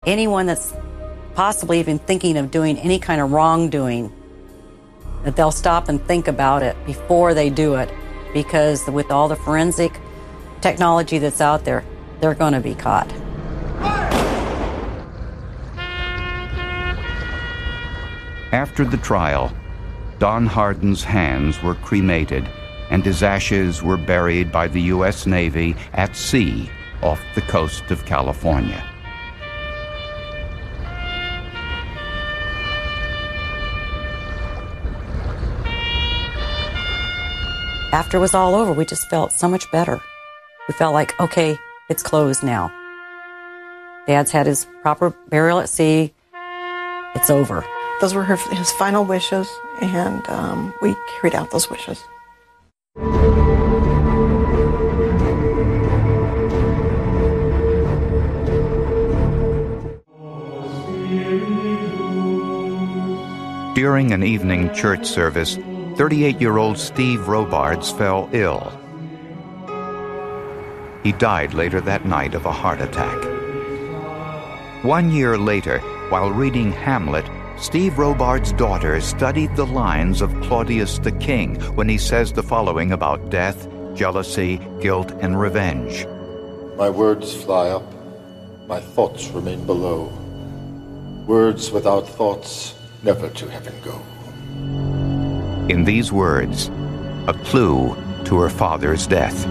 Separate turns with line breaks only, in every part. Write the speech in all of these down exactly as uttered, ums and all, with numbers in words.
anyone that's possibly even thinking of doing any kind of wrongdoing, that they'll stop and think about it before they do it, because with all the forensic technology that's out there, they're going to be caught.
After the trial, Don Hardin's hands were cremated and his ashes were buried by the U S Navy at sea off the coast of California.
After it was all over, we just felt so much better. We felt like, okay, it's closed now. Dad's had his proper burial at sea. It's over.
Those were her, his final wishes, and um, we carried out those wishes.
During an evening church service, thirty-eight-year-old Steve Robards fell ill. He died later that night of a heart attack. One year later, while reading Hamlet, Steve Robards' daughter studied the lines of Claudius the King when he says the following about death, jealousy, guilt, and revenge.
My words fly up, my thoughts remain below. Words without thoughts never to heaven go.
In these words, a clue to her father's death.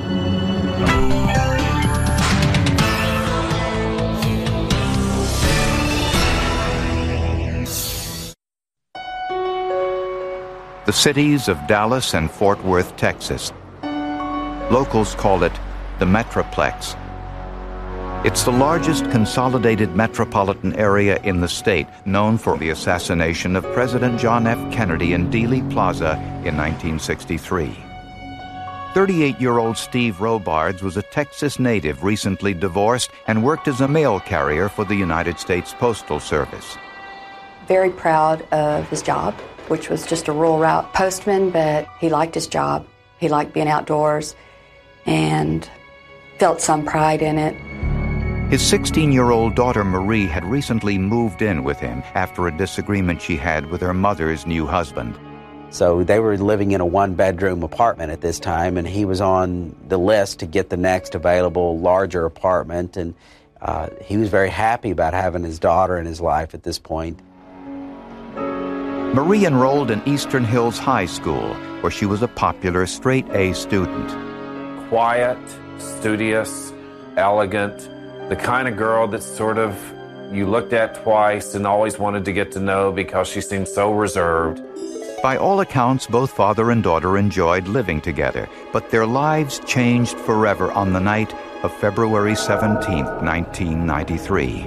The cities of Dallas and Fort Worth, Texas. Locals call it the Metroplex. It's the largest consolidated metropolitan area in the state, known for the assassination of President John F. Kennedy in Dealey Plaza in nineteen sixty-three. thirty-eight-year-old Steve Robards was a Texas native recently divorced and worked as a mail carrier for the United States Postal Service.
Very proud of his job, which was just a rural route postman, but he liked his job. He liked being outdoors and felt some pride in it.
His sixteen-year-old daughter Marie had recently moved in with him after a disagreement she had with her mother's new husband.
So they were living in a one-bedroom apartment at this time, and he was on the list to get the next available larger apartment, and uh, he was very happy about having his daughter in his life at this point.
Marie enrolled in Eastern Hills High School, where she was a popular straight-A student.
Quiet, studious, elegant, the kind of girl that sort of you looked at twice and always wanted to get to know because she seemed so reserved.
By all accounts, both father and daughter enjoyed living together, but their lives changed forever on the night of February seventeenth, nineteen ninety-three.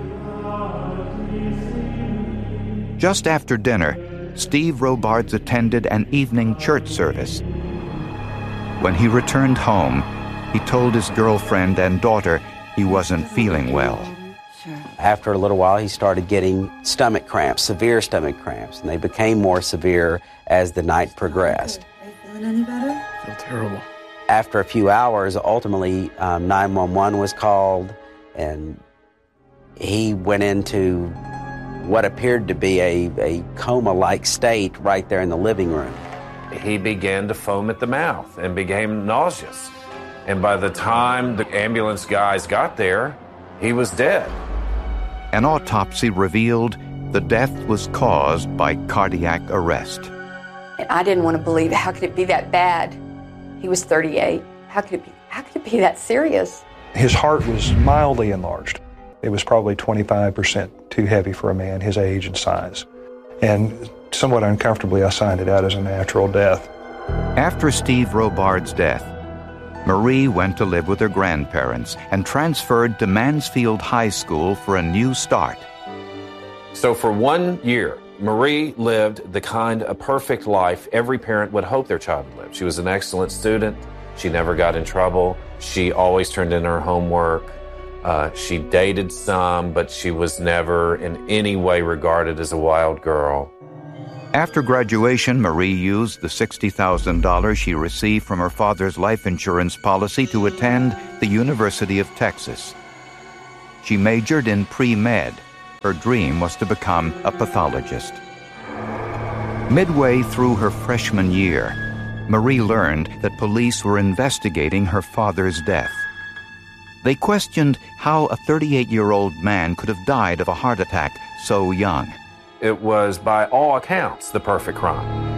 Just after dinner, Steve Robards attended an evening church service. When he returned home, he told his girlfriend and daughter he wasn't feeling well.
After a little while, he started getting stomach cramps, severe stomach cramps, and they became more severe as the night progressed.
Are you feeling any better?
I feel terrible.
After a few hours, ultimately, um, nine one one was called, and he went into what appeared to be a, a coma-like state right there in the living room.
He began to foam at the mouth and became nauseous. And by the time the ambulance guys got there, he was dead.
An autopsy revealed the death was caused by cardiac arrest.
And I didn't want to believe it. How could it be that bad? He was thirty-eight. How could it be, how could it be that serious?
His heart was mildly enlarged. It was probably twenty-five percent too heavy for a man his age and size. And somewhat uncomfortably, I signed it out as a natural death.
After Steve Robards' death, Marie went to live with her grandparents and transferred to Mansfield High School for a new start.
So for one year, Marie lived the kind of perfect life every parent would hope their child would live. She was an excellent student. She never got in trouble. She always turned in her homework. Uh, she dated some, but she was never in any way regarded as a wild girl.
After graduation, Marie used the sixty thousand dollars she received from her father's life insurance policy to attend the University of Texas. She majored in pre-med Her dream was to become a pathologist. Midway through her freshman year, Marie learned that police were investigating her father's death. They questioned how a thirty-eight-year-old man could have died of a heart attack so young.
It was, by all accounts, the perfect crime.